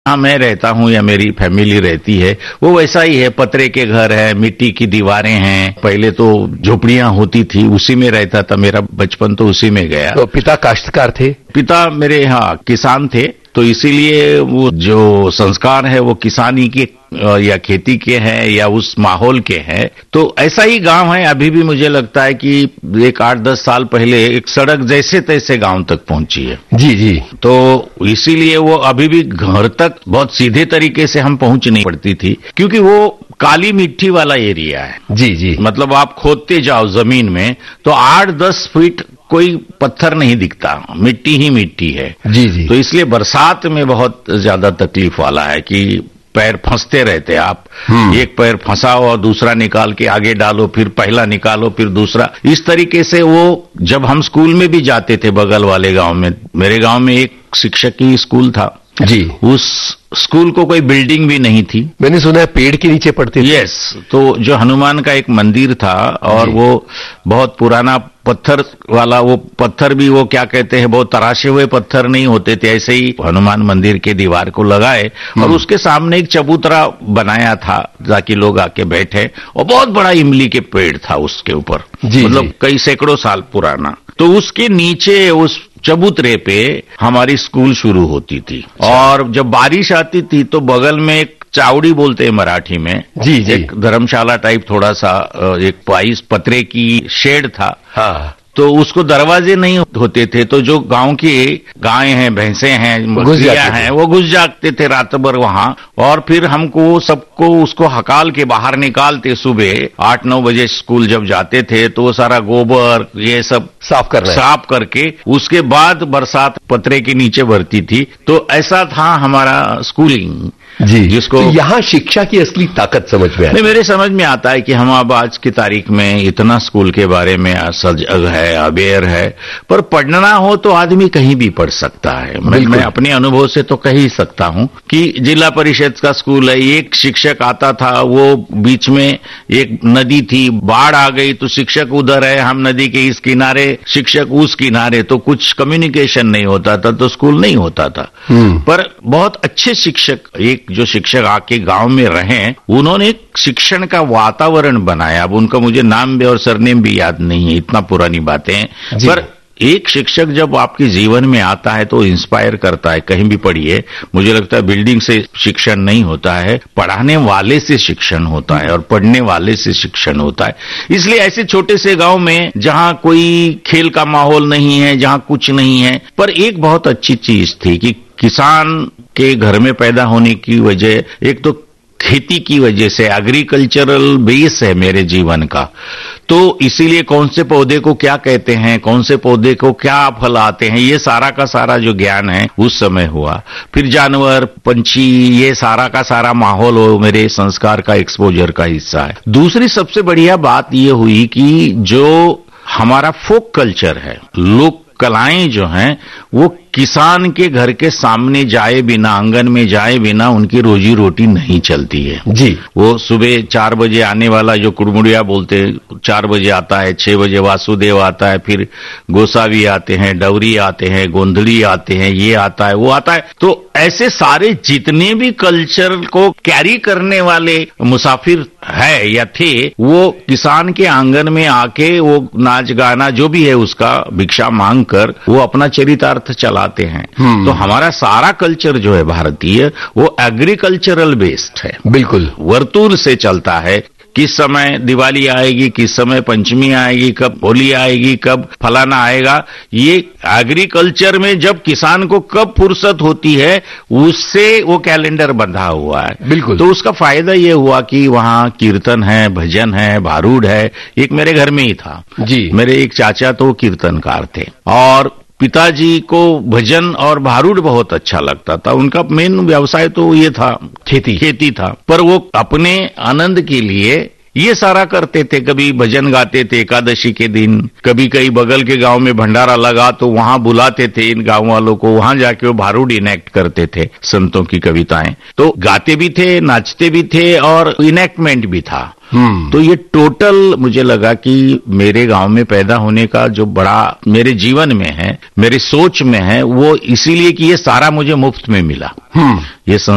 हाँ, मैं रहता हूँ या मेरी फैमिली रहती है वो वैसा ही है। पतरे के घर है, मिट्टी की दीवारें हैं। पहले तो झोपड़ियां होती थी, उसी में रहता था। मेरा बचपन तो उसी में गया। तो पिता काश्तकार थे? पिता मेरे किसान थे, तो इसीलिए वो जो संस्कार है वो किसानी के या खेती के हैं या उस माहौल के हैं। तो ऐसा ही गांव है। अभी भी मुझे लगता है कि एक 8-10 साल पहले एक सड़क जैसे तैसे गांव तक पहुंची है। जी जी। तो इसीलिए वो अभी भी घर तक बहुत सीधे तरीके से हम पहुंच नहीं पड़ती थी, क्योंकि वो काली मिट्टी वाला एरिया है। जी जी। मतलब आप खोदते जाओ जमीन में तो 8-10 फीट कोई पत्थर नहीं दिखता, मिट्टी ही मिट्टी है। जी जी। तो इसलिए बरसात में बहुत ज्यादा तकलीफ वाला है कि पैर फंसते रहते आप। एक पैर फंसाओ और दूसरा निकाल के आगे डालो, फिर पहला निकालो, फिर दूसरा। इस तरीके से वो जब हम स्कूल में भी जाते थे बगल वाले गांव में, मेरे गांव में एक शिक्षक की स्कूल था जी। उस स्कूल को कोई बिल्डिंग भी नहीं थी। मैंने सुना है पेड़ के नीचे पड़ते थे। यस। तो जो हनुमान का एक मंदिर था और वो बहुत पुराना पत्थर वाला, वो पत्थर भी वो क्या कहते हैं, बहुत तराशे हुए पत्थर नहीं होते थे, ऐसे ही हनुमान मंदिर के दीवार को लगाए और उसके सामने एक चबूतरा बनाया था ताकि लोग आके बैठे, और बहुत बड़ा इमली के पेड़ था उसके ऊपर, मतलब कई सैकड़ों साल पुराना। तो उसके नीचे उस चबूतरे पे हमारी स्कूल शुरू होती थी। और जब बारिश आती थी तो बगल में एक चावड़ी बोलते हैं मराठी में, जी जी, एक धर्मशाला टाइप थोड़ा सा एक पाइस पतरे की शेड था। हाँ। तो उसको दरवाजे नहीं होते थे, तो जो गांव की गायें हैं, भैंसे हैं, बकरियां हैं, वो घुस जाते थे रात भर वहां। और फिर हमको सबको उसको हकाल के बाहर निकालते। सुबह 8-9 बजे स्कूल जब जाते थे तो वो सारा गोबर ये सब साफ करके उसके बाद बरसात पतरे के नीचे भरती थी। तो ऐसा था हमारा स्कूलिंग जी। जिसको तो यहाँ शिक्षा की असली ताकत समझ में आती है। मेरे समझ में आता है कि हम अब आज की तारीख में इतना स्कूल के बारे में सजग है, अवेयर है, पर पढ़ना हो तो आदमी कहीं भी पढ़ सकता है। मैं अपने अनुभव से तो कह ही सकता हूँ कि जिला परिषद का स्कूल है, एक शिक्षक आता था, वो बीच में एक नदी थी, बाढ़ आ गई तो शिक्षक उधर है, हम नदी के इस किनारे, शिक्षक उस किनारे, तो कुछ कम्युनिकेशन नहीं होता था, तो स्कूल नहीं होता था। पर बहुत अच्छे शिक्षक, एक जो शिक्षक आके गांव में रहे, उन्होंने एक शिक्षण का वातावरण बनाया। अब उनका मुझे नाम भी और सरनेम भी याद नहीं है, इतना पुरानी बातें हैं, पर एक शिक्षक जब आपके जीवन में आता है तो इंस्पायर करता है। कहीं भी पढ़िए, मुझे लगता है बिल्डिंग से शिक्षण नहीं होता है, पढ़ाने वाले से शिक्षण होता है और पढ़ने वाले से शिक्षण होता है। इसलिए ऐसे छोटे से गांव में जहां कोई खेल का माहौल नहीं है, जहां कुछ नहीं है, पर एक बहुत अच्छी चीज थी कि किसान के घर में पैदा होने की वजह, एक तो खेती की वजह से, एग्रीकल्चरल बेस है मेरे जीवन का, तो इसीलिए कौन से पौधे को क्या कहते हैं, कौन से पौधे को क्या फल आते हैं, ये सारा का सारा जो ज्ञान है उस समय हुआ। फिर जानवर, पंछी, ये सारा का सारा माहौल हो मेरे संस्कार का, एक्सपोजर का हिस्सा है। दूसरी सबसे बढ़िया बात ये हुई कि जो हमारा फोक कल्चर है, लोक कलाएं जो हैं, वो किसान के घर के सामने जाए बिना, आंगन में जाए बिना उनकी रोजी रोटी नहीं चलती है। जी। वो सुबह 4 बजे आने वाला जो कुड़मुड़िया बोलते, 4 बजे आता है, 6 बजे वासुदेव आता है, फिर गोसावी आते हैं, डवरी आते हैं, गोंधली आते हैं, ये आता है, वो आता है। तो ऐसे सारे जितने भी कल्चर को कैरी करने वाले मुसाफिर है या थे, वो किसान के आंगन में आके वो नाच गाना जो भी है उसका भिक्षा मांग कर वो अपना चरितार्थ चलाते हैं। तो हमारा सारा कल्चर जो है भारतीय, वो एग्रीकल्चरल बेस्ड है। बिल्कुल वर्तूर से चलता है। किस समय दिवाली आएगी, किस समय पंचमी आएगी, कब होली आएगी, कब फलाना आएगा, ये एग्रीकल्चर में जब किसान को कब फुर्सत होती है उससे वो कैलेंडर बंधा हुआ है। बिल्कुल। तो उसका फायदा ये हुआ कि वहाँ कीर्तन है, भजन है, भारूड है। एक मेरे घर में ही था जी, मेरे एक चाचा तो कीर्तनकार थे और पिताजी को भजन और भारूड बहुत अच्छा लगता था। उनका मेन व्यवसाय तो ये था, खेती था, पर वो अपने आनंद के लिए ये सारा करते थे। कभी भजन गाते थे एकादशी के दिन, कभी कहीं बगल के गांव में भंडारा लगा तो वहां बुलाते थे इन गांव वालों को, वहां जाके वो भारूड इनेक्ट करते थे, संतों की कविताएं। तो गाते भी थे, नाचते भी थे और इनेक्टमेंट भी था। तो ये टोटल मुझे लगा कि मेरे गांव में पैदा होने का जो बड़ा मेरे जीवन में है, मेरी सोच में है, वो इसीलिए कि ये सारा मुझे मुफ्त में मिला। ये